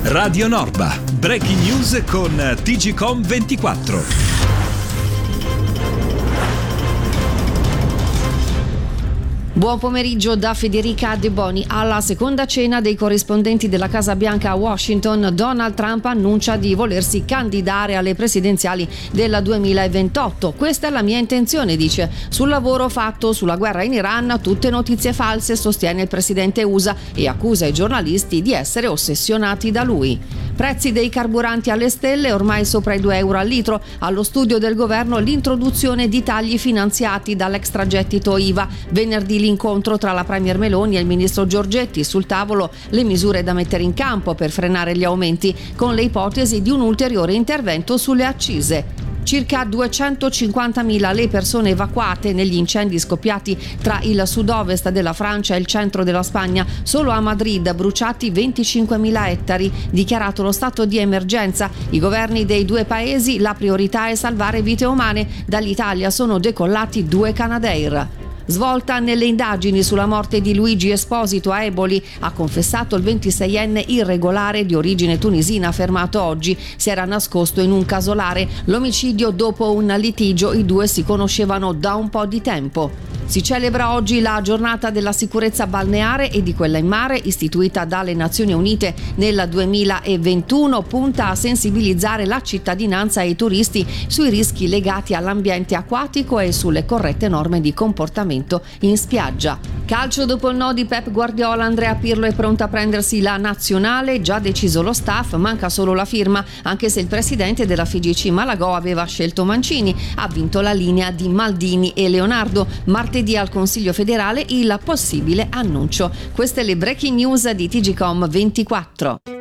Radio Norba, breaking news con TGcom 24. Buon pomeriggio da Federica De Boni. Alla seconda cena dei corrispondenti della Casa Bianca a Washington, Donald Trump annuncia di volersi candidare alle presidenziali del 2028. Questa è la mia intenzione, dice. Sul lavoro fatto sulla guerra in Iran, tutte notizie false, sostiene il presidente USA e accusa i giornalisti di essere ossessionati da lui. Prezzi dei carburanti alle stelle, ormai sopra i €2 al litro. Allo studio del governo l'introduzione di tagli finanziati dall'extragettito IVA. Venerdì l'incontro tra la Premier Meloni e il ministro Giorgetti, sul tavolo le misure da mettere in campo per frenare gli aumenti, con le ipotesi di un ulteriore intervento sulle accise. Circa 250.000 le persone evacuate negli incendi scoppiati tra il sud-ovest della Francia e il centro della Spagna. Solo a Madrid bruciati 25.000 ettari, dichiarato lo stato di emergenza. I governi dei due paesi, la priorità è salvare vite umane. Dall'Italia sono decollati 2 Canadair. Svolta nelle indagini sulla morte di Luigi Esposito a Eboli, ha confessato il 26enne irregolare di origine tunisina fermato oggi. Si era nascosto in un casolare. L'omicidio dopo un litigio, i due si conoscevano da un po' di tempo. Si celebra oggi la giornata della sicurezza balneare e di quella in mare, istituita dalle Nazioni Unite nel 2021, punta a sensibilizzare la cittadinanza e i turisti sui rischi legati all'ambiente acquatico e sulle corrette norme di comportamento in spiaggia. Calcio, dopo il no di Pep Guardiola, Andrea Pirlo è pronto a prendersi la nazionale, già deciso lo staff, manca solo la firma, anche se il presidente della FIGC Malagò aveva scelto Mancini. Ha vinto la linea di Maldini e Leonardo. Martedì al Consiglio federale il possibile annuncio. Queste le breaking news di TGcom 24.